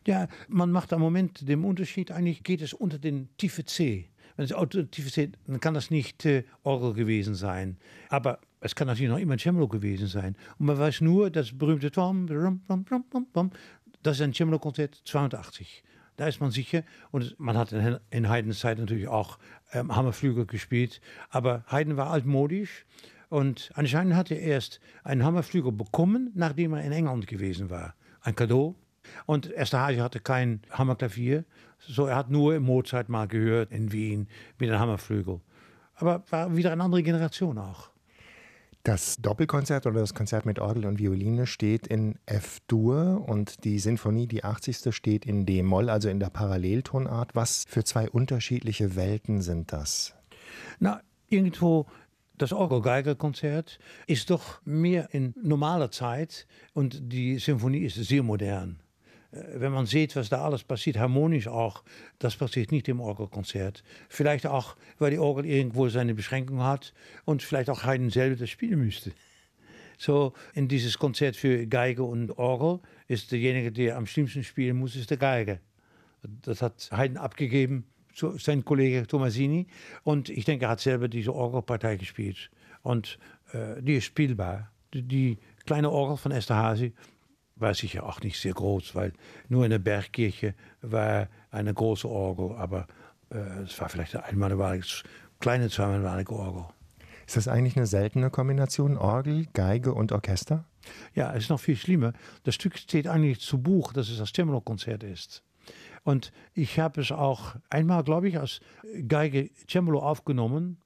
Ja, man macht am Moment den Unterschied, eigentlich geht es unter den tiefe C. Wenn es unter tiefe C, dann kann das nicht Orgel gewesen sein. Aber es kann natürlich noch immer ein Cembalo gewesen sein. Und man weiß nur, das berühmte Tom, das ist ein Cembalo-Konzert 82. Da ist man sicher. Und man hat in Haydns Zeit natürlich auch Hammerflügel gespielt. Aber Haydn war altmodisch. Und anscheinend hat er erst einen Hammerflügel bekommen, nachdem er in England gewesen war. Ein Cadeau. Und Esterházy hatte kein Hammerklavier. So, er hat nur Mozart mal gehört in Wien mit einem Hammerflügel. Aber war wieder eine andere Generation auch. Das Doppelkonzert oder das Konzert mit Orgel und Violine steht in F-Dur und die Sinfonie, die 80. steht in D-Moll, also in der Paralleltonart. Was für zwei unterschiedliche Welten sind das? Na, irgendwo das Orgel-Geiger-Konzert ist doch mehr in normaler Zeit und die Sinfonie ist sehr modern. Wenn man sieht, was da alles passiert, harmonisch auch, das passiert nicht im Orgelkonzert. Vielleicht auch, weil die Orgel irgendwo seine Beschränkung hat und vielleicht auch Haydn selber das spielen müsste. So, in dieses Konzert für Geige und Orgel ist derjenige, der am schlimmsten spielen muss, ist der Geiger. Das hat Haydn abgegeben zu seinem Kollege Tomasini und ich denke, er hat selber diese Orgelpartei gespielt. Und die ist spielbar. Die kleine Orgel von Esterházy war sicher auch nicht sehr groß, weil nur in der Bergkirche war eine große Orgel, aber es war vielleicht eine kleine zweimalige Orgel. Ist das eigentlich eine seltene Kombination, Orgel, Geige und Orchester? Ja, es ist noch viel schlimmer. Das Stück steht eigentlich zu Buch, dass es das Cembalo-Konzert ist. Und ich habe es auch einmal, glaube ich, als Geige Cembalo aufgenommen.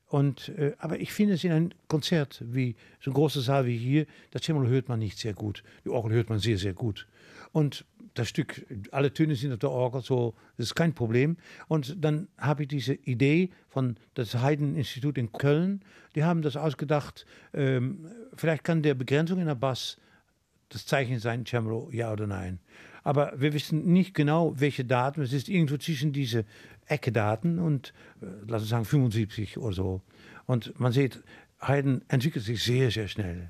Aber ich finde es in einem Konzert, wie so ein großer Saal wie hier, das Cembalo hört man nicht sehr gut. Die Orgel hört man sehr, sehr gut. Und das Stück, alle Töne sind auf der Orgel, so, das ist kein Problem. Und dann habe ich diese Idee von das Haydn-Institut in Köln, die haben das ausgedacht, vielleicht kann der Begrenzung in der Bass das Zeichen sein, Cembalo, ja oder nein. Aber wir wissen nicht genau, welche Daten. Es ist irgendwo zwischen diese Ecke-Daten und, lass uns sagen, 75 oder so. Und man sieht, Haydn entwickelt sich sehr, sehr schnell.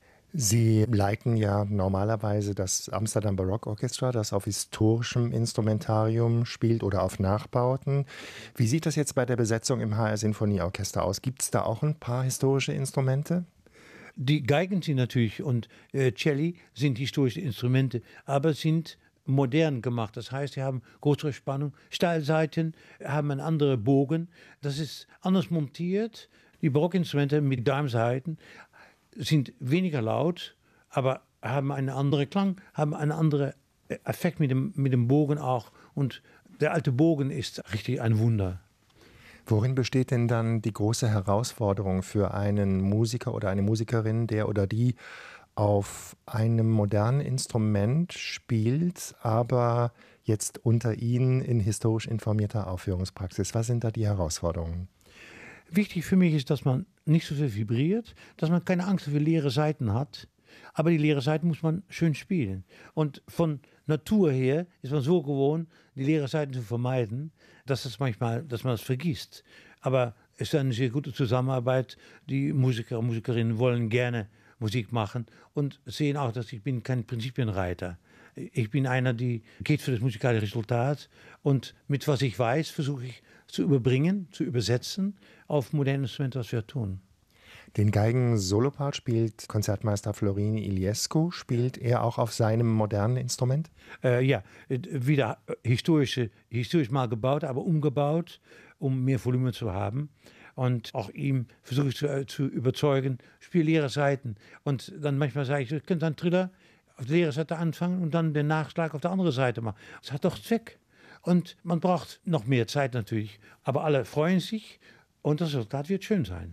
Sie leiten ja normalerweise das Amsterdam Barockorchestra, das auf historischem Instrumentarium spielt oder auf Nachbauten. Wie sieht das jetzt bei der Besetzung im HR Sinfonieorchester aus? Gibt es da auch ein paar historische Instrumente? Die Geigen sind natürlich und Celli sind historische Instrumente, aber sind modern gemacht. Das heißt, sie haben größere Spannung, Steilseiten, haben einen anderen Bogen. Das ist anders montiert. Die Barockinstrumente mit Darmsaiten sind weniger laut, aber haben einen anderen Klang, haben einen anderen Effekt mit dem Bogen auch. Und der alte Bogen ist richtig ein Wunder. Worin besteht denn dann die große Herausforderung für einen Musiker oder eine Musikerin, der oder die auf einem modernen Instrument spielt, aber jetzt unter Ihnen in historisch informierter Aufführungspraxis? Was sind da die Herausforderungen? Wichtig für mich ist, dass man nicht so viel vibriert, dass man keine Angst vor leere Saiten hat. Aber die leere Saiten muss man schön spielen. Und von Natur her ist man so gewohnt, die leere Saiten zu vermeiden, dass man das vergisst. Aber es ist eine sehr gute Zusammenarbeit. Die Musiker und Musikerinnen wollen gerne Musik machen und sehen auch, dass ich bin kein Prinzipienreiter. Ich bin einer, die geht für das musikalische Resultat und mit was ich weiß, versuche ich zu überbringen, zu übersetzen auf moderne Instrumente, was wir tun. Den Geigen-Solopart spielt Konzertmeister Florin Iliescu. Spielt er auch auf seinem modernen Instrument? Ja, wieder historisch mal gebaut, aber umgebaut, um mehr Volumen zu haben. Und auch ihm versuche ich zu überzeugen, spiel leere Seiten. Und dann manchmal sage ich, ihr könnt einen Triller auf der leeren Seite anfangen und dann den Nachschlag auf der anderen Seite machen. Das hat doch Zweck. Und man braucht noch mehr Zeit natürlich. Aber alle freuen sich und das Resultat wird schön sein.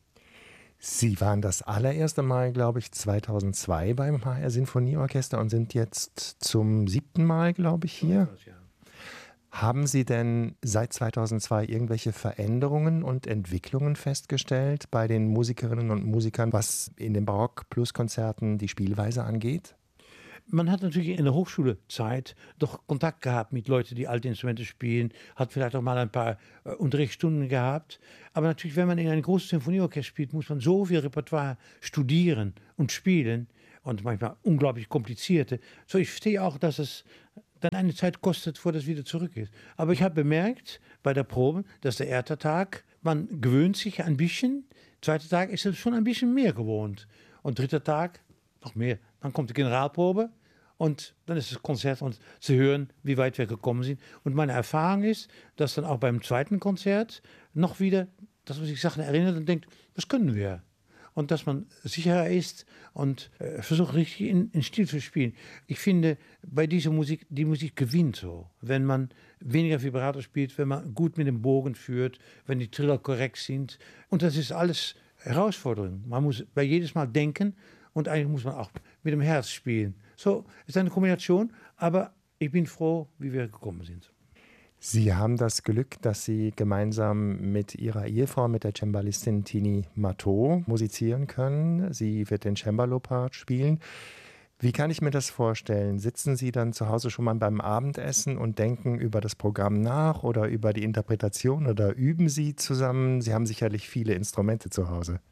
Sie waren das allererste Mal, glaube ich, 2002 beim HR Sinfonieorchester und sind jetzt zum 7. Mal, glaube ich, hier. Haben Sie denn seit 2002 irgendwelche Veränderungen und Entwicklungen festgestellt bei den Musikerinnen und Musikern, was in den Barock-Plus-Konzerten die Spielweise angeht? Man hat natürlich in der Hochschulzeit doch Kontakt gehabt mit Leuten, die alte Instrumente spielen, hat vielleicht auch mal ein paar Unterrichtsstunden gehabt. Aber natürlich, wenn man in ein großes Sinfonieorchester spielt, muss man so viel Repertoire studieren und spielen und manchmal unglaublich komplizierte. So, ich verstehe auch, dass es dann eine Zeit kostet, bevor das wieder zurück ist. Aber ich habe bemerkt bei der Probe, dass der erste Tag, man gewöhnt sich ein bisschen, zweiter Tag ist es schon ein bisschen mehr gewohnt. Und dritter Tag noch mehr. Dann kommt die Generalprobe und dann ist das Konzert und sie hören, wie weit wir gekommen sind. Und meine Erfahrung ist, dass dann auch beim zweiten Konzert noch wieder, dass man sich Sachen erinnert und denkt, das können wir. Und dass man sicherer ist und versucht richtig in Stil zu spielen. Ich finde, bei dieser Musik, die Musik gewinnt so, wenn man weniger Vibrato spielt, wenn man gut mit dem Bogen führt, wenn die Triller korrekt sind. Und das ist alles Herausforderung. Man muss bei jedes Mal denken und eigentlich muss man auch mit dem Herz spielen. So ist eine Kombination, aber ich bin froh, wie wir gekommen sind. Sie haben das Glück, dass Sie gemeinsam mit Ihrer Ehefrau, mit der Cembalistin Tini Matteau, musizieren können. Sie wird den Cembalo-Part spielen. Wie kann ich mir das vorstellen? Sitzen Sie dann zu Hause schon mal beim Abendessen und denken über das Programm nach oder über die Interpretation oder üben Sie zusammen? Sie haben sicherlich viele Instrumente zu Hause.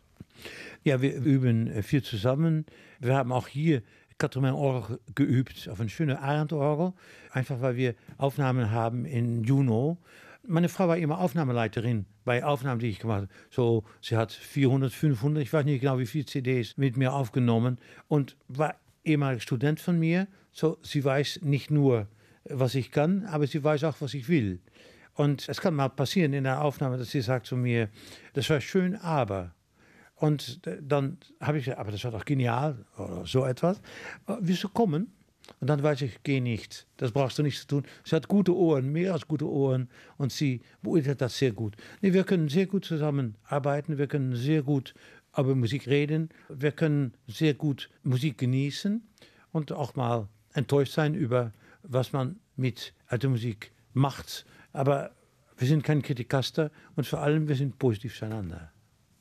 Ja, wir üben viel zusammen. Wir haben auch hier Quatre-Mains-Orgel geübt, auf eine schöne Arendt-Orgel, einfach weil wir Aufnahmen haben in Juno. Meine Frau war immer Aufnahmeleiterin bei Aufnahmen, die ich gemacht habe. So, sie hat 400, 500, ich weiß nicht genau, wie viele CDs mit mir aufgenommen und war ehemaliger Student von mir. So, sie weiß nicht nur, was ich kann, aber sie weiß auch, was ich will. Und es kann mal passieren in der Aufnahme, dass sie sagt zu mir, das war schön, aber... Und dann habe ich gesagt, aber das war doch genial oder so etwas. Willst du kommen? Und dann weiß ich, geh nicht. Das brauchst du nicht zu tun. Sie hat gute Ohren, mehr als gute Ohren. Und sie beurteilt das sehr gut. Nee, wir können sehr gut zusammenarbeiten. Wir können sehr gut über Musik reden. Wir können sehr gut Musik genießen. Und auch mal enttäuscht sein über, was man mit alter Musik macht. Aber wir sind kein Kritikaster. Und vor allem, wir sind positiv zueinander.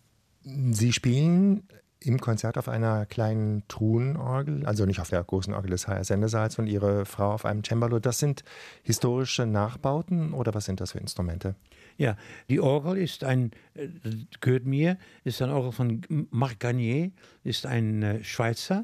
Sie spielen im Konzert auf einer kleinen Truhenorgel, also nicht auf der großen Orgel des HR-Sendesaals und Ihre Frau auf einem Cembalo. Das sind historische Nachbauten oder was sind das für Instrumente? Ja, die Orgel ist gehört mir, ist ein Orgel von Marc Garnier, ist ein Schweizer,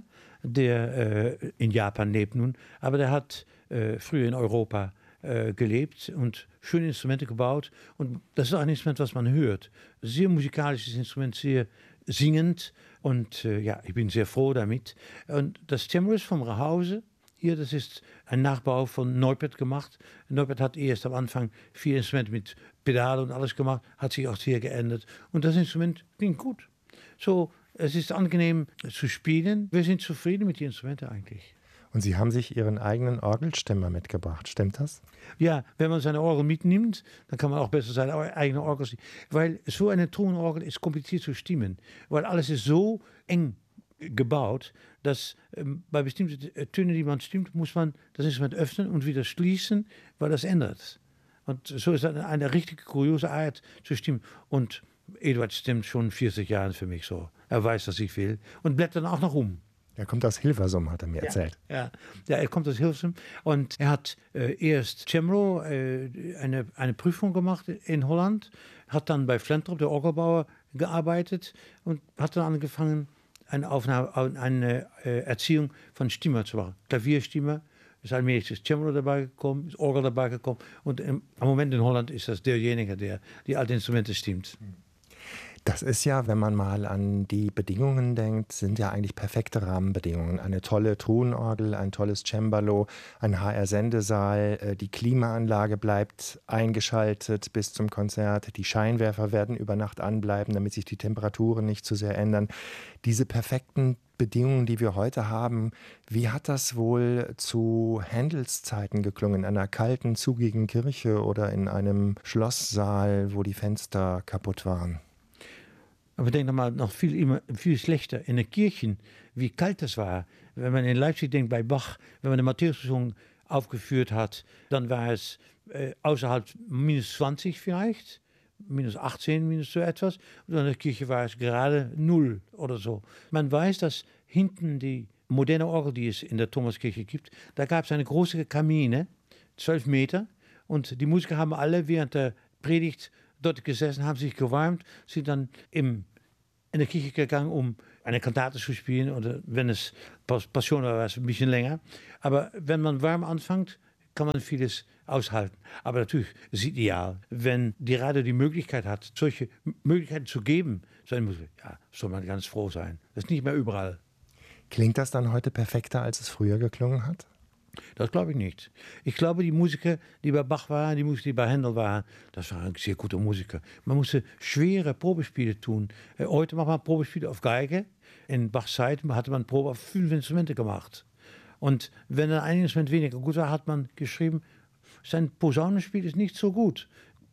der in Japan lebt nun, aber der hat früher in Europa gelebt und schöne Instrumente gebaut. Und das ist auch ein Instrument, was man hört. Sehr musikalisches Instrument, sehr singend. Und ja, ich bin sehr froh damit. Und das Cembalo ist vom Rahause. Hier, das ist ein Nachbau von Neupert gemacht. Neupert hat erst am Anfang 4 Instrumente mit Pedale und alles gemacht, hat sich auch sehr geändert. Und das Instrument klingt gut. So, es ist angenehm zu spielen. Wir sind zufrieden mit den Instrumenten eigentlich. Und Sie haben sich Ihren eigenen Orgelstimmer mitgebracht, stimmt das? Ja, wenn man seine Orgel mitnimmt, dann kann man auch besser seine eigene Orgel stimmen. Weil so eine Tonorgel ist kompliziert zu stimmen. Weil alles ist so eng gebaut, dass bei bestimmten Tönen, die man stimmt, muss man das Instrument öffnen und wieder schließen, weil das ändert. Und so ist das eine richtig kuriose Art zu stimmen. Und Eduard stimmt schon 40 Jahre für mich so. Er weiß, was ich will und blättert dann auch noch um. Er kommt aus Hilversum, hat er mir erzählt. Ja, er kommt aus Hilversum und er hat erst Cembalo eine Prüfung gemacht in Holland, hat dann bei Flentrop, der Orgelbauer, gearbeitet und hat dann angefangen, eine Erziehung von Stimmer zu machen. Klavierstimmer, ist allmählich das Cembalo dabei gekommen, ist Orgel dabei gekommen und im Moment in Holland ist das derjenige, der die alten Instrumente stimmt. Das ist ja, wenn man mal an die Bedingungen denkt, sind ja eigentlich perfekte Rahmenbedingungen. Eine tolle Truhenorgel, ein tolles Cembalo, ein HR-Sendesaal, die Klimaanlage bleibt eingeschaltet bis zum Konzert, die Scheinwerfer werden über Nacht anbleiben, damit sich die Temperaturen nicht zu sehr ändern. Diese perfekten Bedingungen, die wir heute haben, wie hat das wohl zu Händels Zeiten geklungen, in einer kalten, zugigen Kirche oder in einem Schlosssaal, wo die Fenster kaputt waren? Aber denk doch mal, noch viel schlechter in den Kirchen, wie kalt das war. Wenn man in Leipzig denkt, bei Bach, wenn man eine Matthäus-Passion aufgeführt hat, dann war es außerhalb -20 vielleicht, -18, so etwas. Und in der Kirche war es gerade 0 oder so. Man weiß, dass hinten die moderne Orgel, die es in der Thomaskirche gibt, da gab es eine große Kamine, 12 Meter. Und die Musiker haben alle während der Predigt dort gesessen, haben sich gewärmt, sind dann in der Kirche gegangen, um eine Kantate zu spielen oder wenn es Passion war, war es ein bisschen länger. Aber wenn man warm anfängt, kann man vieles aushalten. Aber natürlich ist es ideal, wenn die Radio die Möglichkeit hat, solche Möglichkeiten zu geben, ja, soll man ganz froh sein. Das ist nicht mehr überall. Klingt das dann heute perfekter, als es früher geklungen hat? Das glaube ich nicht. Ich glaube, die Musiker, die bei Bach waren, die Musiker, die bei Händel waren, das waren sehr gute Musiker. Man musste schwere Probespiele tun. Heute macht man Probespiele auf Geige. In Bachs Zeit hatte man Probe auf 5 Instrumente gemacht. Und wenn dann ein Instrument weniger gut war, hat man geschrieben, sein Posaunenspiel ist nicht so gut.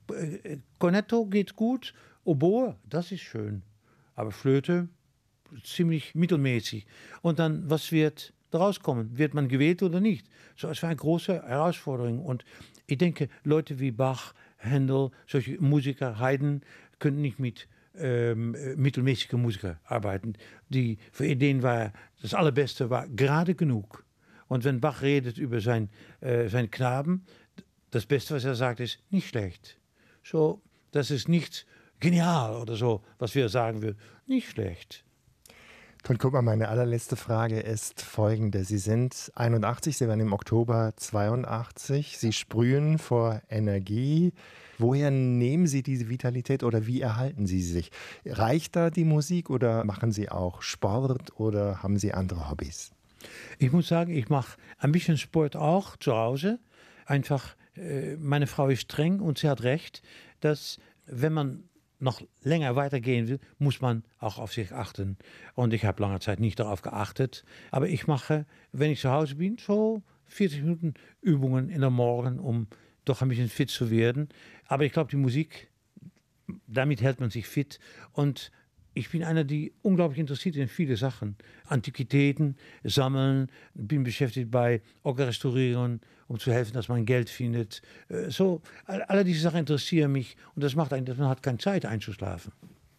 Cornetto geht gut, Oboe, das ist schön. Aber Flöte, ziemlich mittelmäßig. Und dann, was wird daraus kommen? Wird man gewählt oder nicht? So, es war eine große Herausforderung. Und ich denke, Leute wie Bach, Händel, solche Musiker, Haydn, können nicht mit mittelmäßigen Musikern arbeiten. Die für Ideen war, das Allerbeste war gerade genug. Und wenn Bach redet über seinen Knaben, das Beste, was er sagt, ist nicht schlecht. So, das ist nicht genial oder so, was wir sagen würden. Nicht schlecht. Ton Koopman, meine allerletzte Frage ist folgende. Sie sind 81, Sie werden im Oktober 82. Sie sprühen vor Energie. Woher nehmen Sie diese Vitalität oder wie erhalten Sie sich? Reicht da die Musik oder machen Sie auch Sport oder haben Sie andere Hobbys? Ich muss sagen, ich mache ein bisschen Sport auch zu Hause. Einfach, meine Frau ist streng und sie hat recht, dass wenn man noch länger weitergehen will, muss man auch auf sich achten. Und ich habe lange Zeit nicht darauf geachtet. Aber ich mache, wenn ich zu Hause bin, so 40 Minuten Übungen in der Morgen, um doch ein bisschen fit zu werden. Aber ich glaube, die Musik, damit hält man sich fit. Und ich bin einer, die unglaublich interessiert in viele Sachen. Antiquitäten, sammeln, bin beschäftigt bei Orgelrestaurierungen, um zu helfen, dass man Geld findet. So, alle diese Sachen interessieren mich und das macht einen, dass man hat keine Zeit einzuschlafen.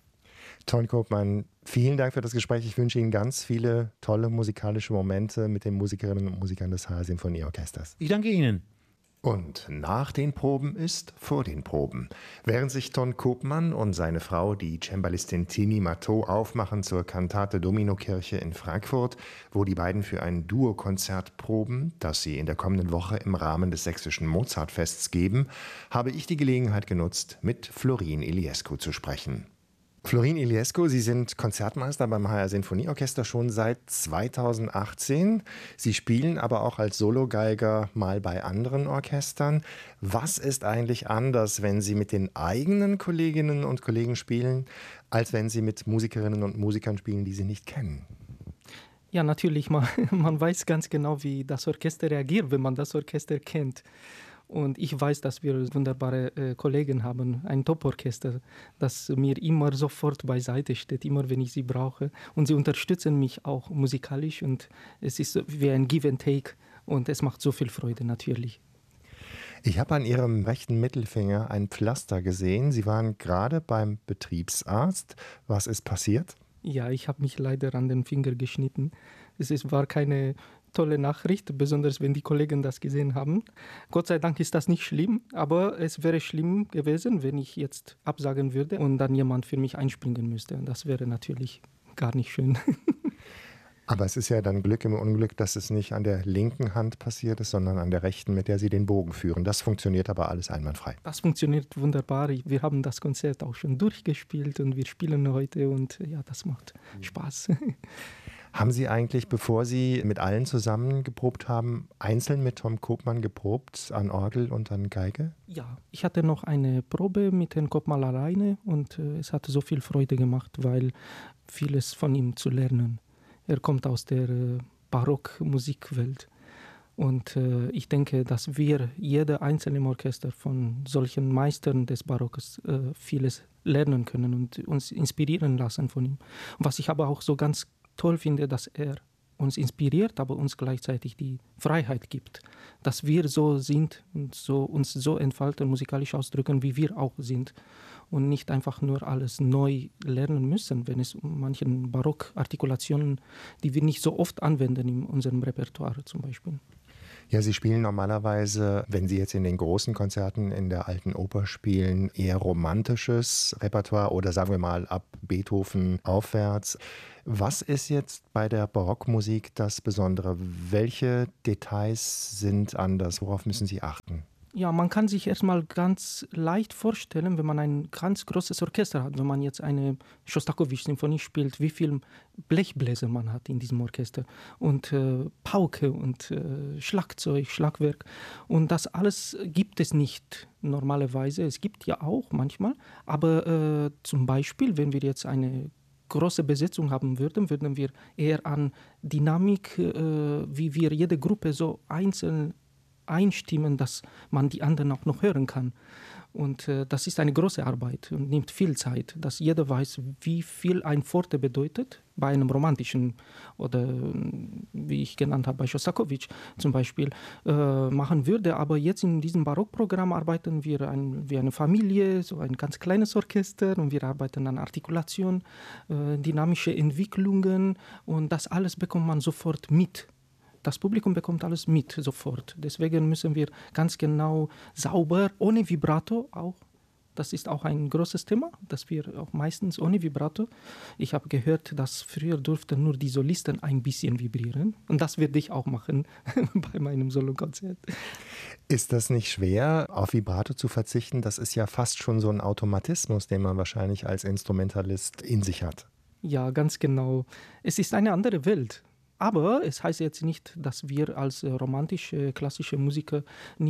Ton Koopman, vielen Dank für das Gespräch. Ich wünsche Ihnen ganz viele tolle musikalische Momente mit den Musikerinnen und Musikern des HR Sinfonieorchesters. Ich danke Ihnen. Und nach den Proben ist vor den Proben. Während sich Ton Koopman und seine Frau, die Cembalistin Tini Matteau, aufmachen zur Kantate Dominokirche in Frankfurt, wo die beiden für ein Duokonzert proben, das sie in der kommenden Woche im Rahmen des Sächsischen Mozartfests geben, habe ich die Gelegenheit genutzt, mit Florin Iliescu zu sprechen. Florin Iliescu, Sie sind Konzertmeister beim HR Sinfonieorchester schon seit 2018. Sie spielen aber auch als Sologeiger mal bei anderen Orchestern. Was ist eigentlich anders, wenn Sie mit den eigenen Kolleginnen und Kollegen spielen, als wenn Sie mit Musikerinnen und Musikern spielen, die Sie nicht kennen? Ja, natürlich. Man weiß ganz genau, wie das Orchester reagiert, wenn man das Orchester kennt. Und ich weiß, dass wir wunderbare Kollegen haben, ein Top-Orchester, das mir immer sofort beiseite steht, immer wenn ich sie brauche. Und sie unterstützen mich auch musikalisch und es ist wie ein Give and Take und es macht so viel Freude natürlich. Ich habe an Ihrem rechten Mittelfinger ein Pflaster gesehen. Sie waren gerade beim Betriebsarzt. Was ist passiert? Ja, ich habe mich leider an den Finger geschnitten. War keine tolle Nachricht, besonders wenn die Kollegen das gesehen haben. Gott sei Dank ist das nicht schlimm, aber es wäre schlimm gewesen, wenn ich jetzt absagen würde und dann jemand für mich einspringen müsste. Das wäre natürlich gar nicht schön. Aber es ist ja dann Glück im Unglück, dass es nicht an der linken Hand passiert ist, sondern an der rechten, mit der Sie den Bogen führen. Das funktioniert aber alles einwandfrei. Das funktioniert wunderbar. Wir haben das Konzert auch schon durchgespielt und wir spielen heute und ja, das macht Spaß. Haben Sie eigentlich, bevor Sie mit allen zusammen geprobt haben, einzeln mit Ton Koopman geprobt, an Orgel und an Geige? Ja, ich hatte noch eine Probe mit Herrn Koopman alleine und es hat so viel Freude gemacht, weil vieles von ihm zu lernen. Er kommt aus der Barockmusikwelt und ich denke, dass wir, jeder Einzelne im Orchester von solchen Meistern des Barockes vieles lernen können und uns inspirieren lassen von ihm. Was ich aber auch so ganz toll finde, dass er uns inspiriert, aber uns gleichzeitig die Freiheit gibt, dass wir so sind und uns so entfalten, musikalisch ausdrücken, wie wir auch sind und nicht einfach nur alles neu lernen müssen, wenn es um manchen Barockartikulationen, die wir nicht so oft anwenden in unserem Repertoire zum Beispiel. Ja, Sie spielen normalerweise, wenn Sie jetzt in den großen Konzerten in der Alten Oper spielen, eher romantisches Repertoire oder sagen wir mal ab Beethoven aufwärts. Was ist jetzt bei der Barockmusik das Besondere? Welche Details sind anders? Worauf müssen Sie achten? Ja, man kann sich erstmal ganz leicht vorstellen, wenn man ein ganz großes Orchester hat, wenn man jetzt eine Schostakowitsch-Symphonie spielt, wie viel Blechbläser man hat in diesem Orchester und Pauke und Schlagzeug, Schlagwerk. Und das alles gibt es nicht normalerweise. Es gibt ja auch manchmal, aber zum Beispiel, wenn wir jetzt eine große Besetzung haben würden, würden wir eher an Dynamik, wie wir jede Gruppe so einzeln einstimmen, dass man die anderen auch noch hören kann. Und das ist eine große Arbeit und nimmt viel Zeit, dass jeder weiß, wie viel ein Forte bedeutet bei einem romantischen oder wie ich genannt habe, bei Schostakowitsch zum Beispiel machen würde. Aber jetzt in diesem Barockprogramm arbeiten wir wie eine Familie, so ein ganz kleines Orchester und wir arbeiten an Artikulation, dynamische Entwicklungen und das alles bekommt man sofort mit. Das Publikum bekommt alles mit sofort. Deswegen müssen wir ganz genau sauber, ohne Vibrato auch. Das ist auch ein großes Thema, dass wir auch meistens ohne Vibrato. Ich habe gehört, dass früher durften nur die Solisten ein bisschen vibrieren. Und das werde ich auch machen bei meinem Solokonzert. Ist das nicht schwer, auf Vibrato zu verzichten? Das ist ja fast schon so ein Automatismus, den man wahrscheinlich als Instrumentalist in sich hat. Ja, ganz genau. Es ist eine andere Welt. Aber es heißt jetzt nicht, dass wir als romantische, klassische Musiker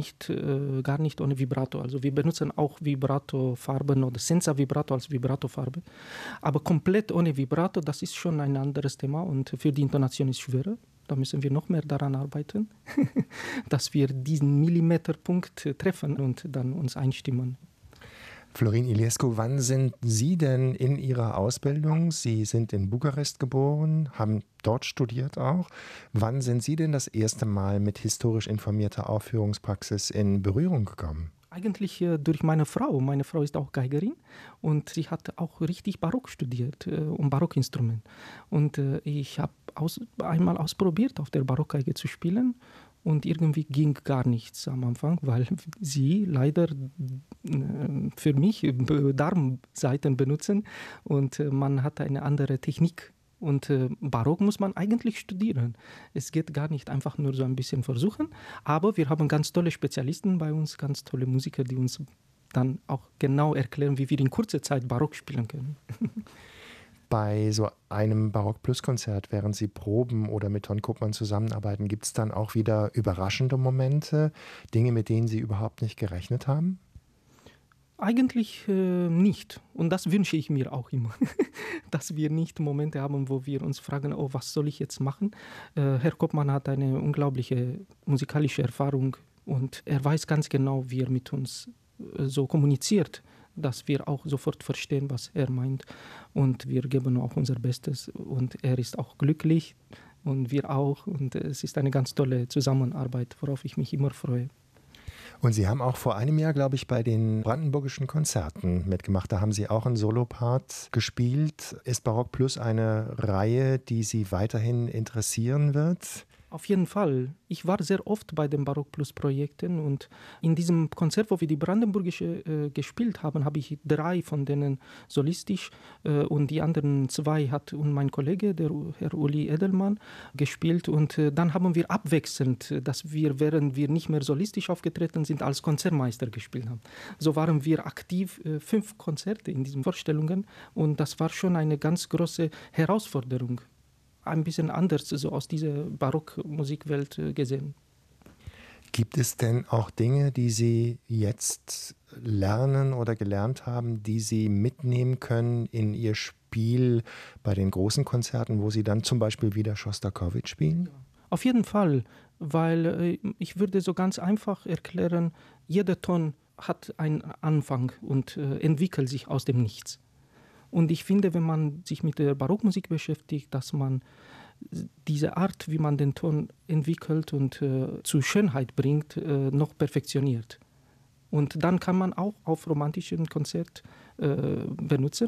gar nicht ohne Vibrato, also wir benutzen auch Vibrato-Farben oder Senza-Vibrato als Vibrato-Farbe, aber komplett ohne Vibrato, das ist schon ein anderes Thema und für die Intonation ist es schwerer. Da müssen wir noch mehr daran arbeiten, dass wir diesen Millimeterpunkt treffen und dann uns einstimmen. Florin Iliescu, wann sind Sie denn in Ihrer Ausbildung? Sie sind in Bukarest geboren, haben dort studiert auch. Wann sind Sie denn das erste Mal mit historisch informierter Aufführungspraxis in Berührung gekommen? Eigentlich durch meine Frau. Meine Frau ist auch Geigerin und sie hat auch richtig Barock studiert und Barockinstrument. Und ich habe einmal ausprobiert, auf der Barockgeige zu spielen. Und irgendwie ging gar nichts am Anfang, weil sie leider für mich Darmsaiten benutzen und man hat eine andere Technik. Und Barock muss man eigentlich studieren. Es geht gar nicht einfach nur so ein bisschen versuchen, aber wir haben ganz tolle Spezialisten bei uns, ganz tolle Musiker, die uns dann auch genau erklären, wie wir in kurzer Zeit Barock spielen können. Bei so einem Barock-Plus-Konzert, während Sie proben oder mit Ton Koopman zusammenarbeiten, gibt es dann auch wieder überraschende Momente, Dinge, mit denen Sie überhaupt nicht gerechnet haben? Eigentlich nicht. Und das wünsche ich mir auch immer, dass wir nicht Momente haben, wo wir uns fragen, oh, was soll ich jetzt machen? Herr Koopman hat eine unglaubliche musikalische Erfahrung und er weiß ganz genau, wie er mit uns so kommuniziert, dass wir auch sofort verstehen, was er meint. Und wir geben auch unser Bestes. Und er ist auch glücklich und wir auch. Und es ist eine ganz tolle Zusammenarbeit, worauf ich mich immer freue. Und Sie haben auch vor einem Jahr, glaube ich, bei den Brandenburgischen Konzerten mitgemacht. Da haben Sie auch einen Solopart gespielt. Ist Barock Plus eine Reihe, die Sie weiterhin interessieren wird? Auf jeden Fall. Ich war sehr oft bei den Barock Plus Projekten und in diesem Konzert, wo wir die Brandenburgische gespielt haben, habe ich 3 von denen solistisch und die anderen 2 hat mein Kollege, der Herr Uli Edelmann, gespielt und dann haben wir abwechselnd, dass wir, während wir nicht mehr solistisch aufgetreten sind, als Konzertmeister gespielt haben. So waren wir aktiv 5 Konzerte in diesen Vorstellungen und das war schon eine ganz große Herausforderung. Ein bisschen anders so aus dieser Barockmusikwelt gesehen. Gibt es denn auch Dinge, die Sie jetzt lernen oder gelernt haben, die Sie mitnehmen können in Ihr Spiel bei den großen Konzerten, wo Sie dann zum Beispiel wieder Schostakowitsch spielen? Auf jeden Fall, weil ich würde so ganz einfach erklären, jeder Ton hat einen Anfang und entwickelt sich aus dem Nichts. Und ich finde, wenn man sich mit der Barockmusik beschäftigt, dass man diese Art, wie man den Ton entwickelt und zu Schönheit bringt, noch perfektioniert. Und dann kann man auch auf romantischen Konzert benutzen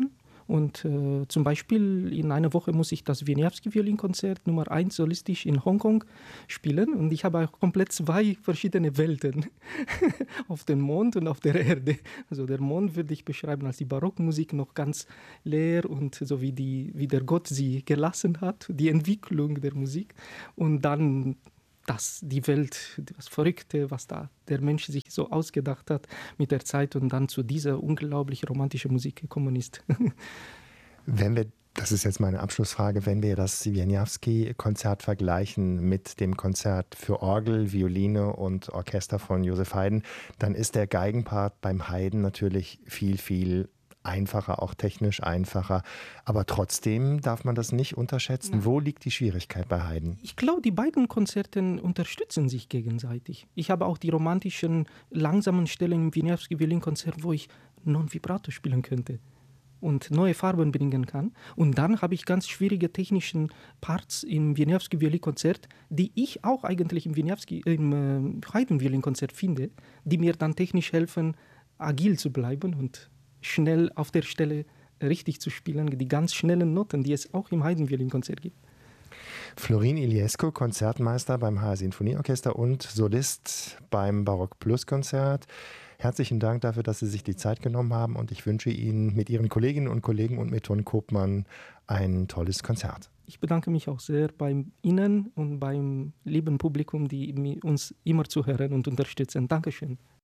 Und zum Beispiel in einer Woche muss ich das Wieniawski-Violinkonzert Nummer 1 solistisch in Hongkong spielen. Und ich habe auch komplett 2 verschiedene Welten auf dem Mond und auf der Erde. Also der Mond würde ich beschreiben als die Barockmusik, noch ganz leer und so wie der Gott sie gelassen hat, die Entwicklung der Musik. Und dann die Welt, das Verrückte, was da der Mensch sich so ausgedacht hat mit der Zeit und dann zu dieser unglaublich romantischen Musik gekommen ist. Das ist jetzt meine Abschlussfrage, wenn wir das Wieniawski-Konzert vergleichen mit dem Konzert für Orgel, Violine und Orchester von Joseph Haydn, dann ist der Geigenpart beim Haydn natürlich viel, viel einfacher, auch technisch einfacher. Aber trotzdem darf man das nicht unterschätzen. Ja. Wo liegt die Schwierigkeit bei Haydn? Ich glaube, die beiden Konzerte unterstützen sich gegenseitig. Ich habe auch die romantischen, langsamen Stellen im Wieniawski-Violinkonzert, wo ich non-vibrato spielen könnte und neue Farben bringen kann. Und dann habe ich ganz schwierige technische Parts im Wieniawski-Violinkonzert, die ich auch eigentlich im Haydn-Violinkonzert finde, die mir dann technisch helfen, agil zu bleiben und schnell auf der Stelle richtig zu spielen, die ganz schnellen Noten, die es auch im Haydn-Violinkonzert gibt. Florin Iliescu, Konzertmeister beim HR Sinfonieorchester und Solist beim Barock Plus Konzert. Herzlichen Dank dafür, dass Sie sich die Zeit genommen haben und ich wünsche Ihnen mit Ihren Kolleginnen und Kollegen und mit Ton Koopman ein tolles Konzert. Ich bedanke mich auch sehr bei Ihnen und beim lieben Publikum, die uns immer zuhören und unterstützen. Dankeschön.